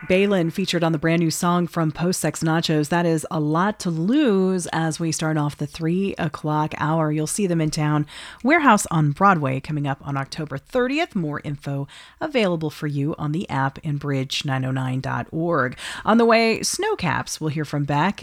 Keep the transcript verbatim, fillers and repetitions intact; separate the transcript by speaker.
Speaker 1: Balin featured on the brand new song from Post Sex Nachos. That is A Lot to Lose as we start off the three o'clock hour. You'll see them in town. Warehouse on Broadway coming up on October thirtieth. More info available for you on the app and bridge nine oh nine dot org. On the way, Snowcaps. We'll hear from Beck